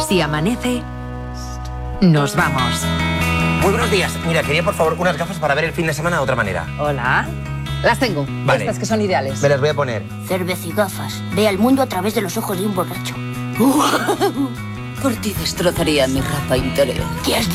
Si amanece, nos vamos. Muy buenos días. Mira, quería por favor unas gafas para ver el fin de semana de otra manera. Hola. Las tengo. Vale. Estas que son ideales. Me las voy a poner. Cervecigafas. Ve al mundo a través de los ojos de un borracho. Por ti destrozaría mi ropa interior. ¿Qué has dicho?